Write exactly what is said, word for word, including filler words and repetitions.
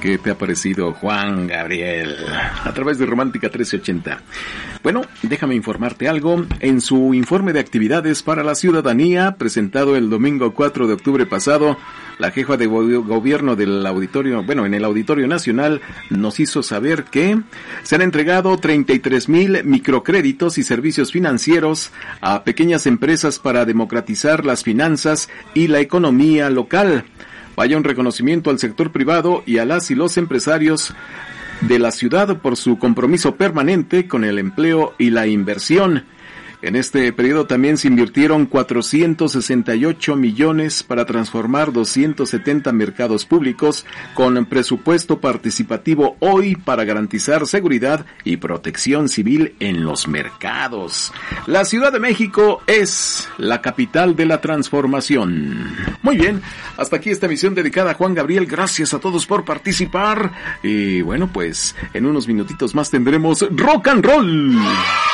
¿Qué te ha parecido, Juan Gabriel? A través de Romántica trece ochenta. Bueno, déjame informarte algo. En su informe de actividades para la ciudadanía, presentado el domingo cuatro de octubre pasado, la jefa de gobierno del auditorio, bueno, en el Auditorio Nacional, nos hizo saber que se han entregado treinta y tres mil microcréditos y servicios financieros a pequeñas empresas para democratizar las finanzas y la economía local. Vaya un reconocimiento al sector privado y a las y los empresarios de la ciudad por su compromiso permanente con el empleo y la inversión. En este periodo también se invirtieron cuatrocientos sesenta y ocho millones para transformar doscientos setenta mercados públicos con presupuesto participativo hoy para garantizar seguridad y protección civil en los mercados. La Ciudad de México es la capital de la transformación. Muy bien, hasta aquí esta emisión dedicada a Juan Gabriel. Gracias a todos por participar. Y bueno, pues en unos minutitos más tendremos rock and roll.